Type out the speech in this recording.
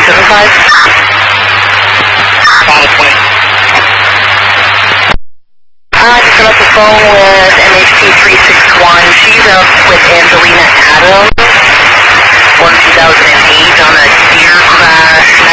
175? Final 20. Just got off the phone with MHP 361. She's up with Angelina Adams, 2008 on a deer crash,